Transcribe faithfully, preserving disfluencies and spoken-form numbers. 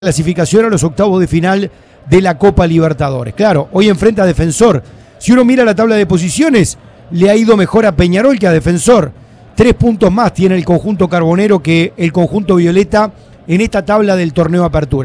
Clasificación a los octavos de final de la Copa Libertadores. Claro, hoy enfrenta a Defensor. Si uno mira la tabla de posiciones, le ha ido mejor a Peñarol que a Defensor. Tres puntos más tiene el conjunto carbonero que el conjunto violeta en esta tabla del torneo Apertura.